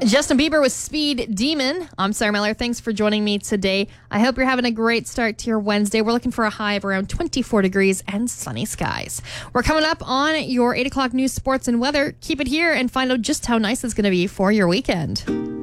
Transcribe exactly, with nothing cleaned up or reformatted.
Justin Bieber with Speed Demon. I'm Sarah Miller. Thanks for joining me today. I hope you're having a great start to your Wednesday. We're looking for a high of around twenty-four degrees and sunny skies. We're coming up on your eight o'clock news, sports, and weather. Keep it here and find out just how nice it's going to be for your weekend.